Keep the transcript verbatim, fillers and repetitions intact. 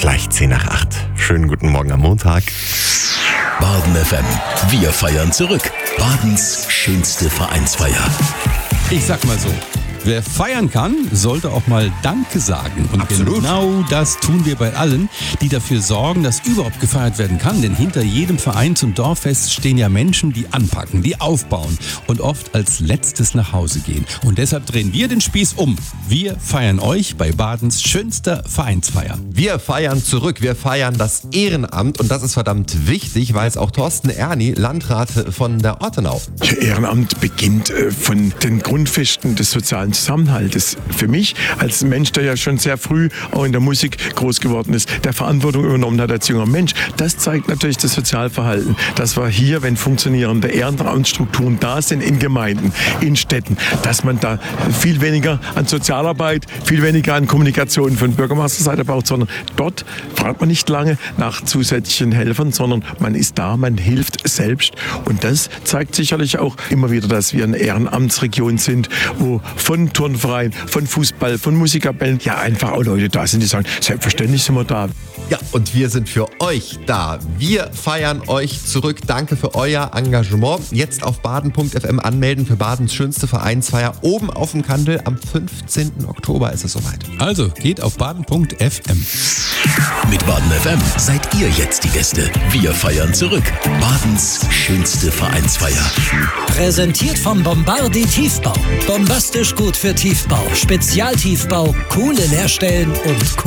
Gleich zehn nach acht. Schönen guten Morgen am Montag. Baden F M. Wir feiern zurück. Badens schönste Vereinsfeier. Ich sag mal so, wer feiern kann, sollte auch mal Danke sagen. Und Absolut. Genau das tun wir bei allen, die dafür sorgen, dass überhaupt gefeiert werden kann. Denn hinter jedem Vereins- und Dorffest stehen ja Menschen, die anpacken, die aufbauen und oft als letztes nach Hause gehen. Und deshalb drehen wir den Spieß um. Wir feiern euch bei Badens schönster Vereinsfeier. Wir feiern zurück, wir feiern das Ehrenamt und das ist verdammt wichtig, weiß auch Thorsten Erni, Landrat von der Ortenau. Ehrenamt beginnt äh, von den Grundfesten des sozialen Zusammenhaltes. Für mich als Mensch, der ja schon sehr früh auch in der Musik groß geworden ist, der Verantwortung übernommen hat als junger Mensch, das zeigt natürlich das Sozialverhalten. Das war hier, wenn funktionierende Ehrenamtsstrukturen da sind in Gemeinden, in Städten, dass man da viel weniger an Sozialarbeit, viel weniger an Kommunikation von Bürgermeisterseite braucht, sondern dort fragt man nicht lange nach zusätzlichen Helfern, sondern man ist da, man hilft selbst. Und das zeigt sicherlich auch immer wieder, dass wir eine Ehrenamtsregion sind, wo von Turnverein, von Fußball, von Musikkapellen, ja einfach auch Leute da sind, die sagen, selbstverständlich sind wir da. Ja, und wir sind für euch da. Wir feiern euch zurück. Danke für euer Engagement. Jetzt auf baden punkt f m anmelden für Badens schönste Vereinsfeier. Oben auf dem Kandel am fünfzehnten Oktober ist es soweit. Also geht auf baden punkt f m. Mit Baden F M seid ihr jetzt die Gäste. Wir feiern zurück. Badens schönste Vereinsfeier. Präsentiert vom Bombardi Tiefbau. Bombastisch gut für Tiefbau. Spezialtiefbau, coole Leerstellen und